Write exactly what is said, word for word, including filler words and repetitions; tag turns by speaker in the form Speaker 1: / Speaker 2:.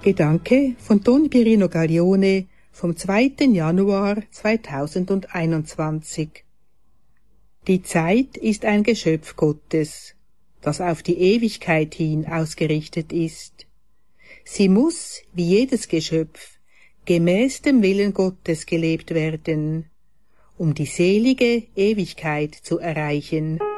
Speaker 1: Gedanke von Don Pierino Gaglione vom zweiten Januar zweitausendeinundzwanzig. Die Zeit ist ein Geschöpf Gottes, das auf die Ewigkeit hin ausgerichtet ist. Sie muss, wie jedes Geschöpf, gemäß dem Willen Gottes gelebt werden, um die selige Ewigkeit zu erreichen.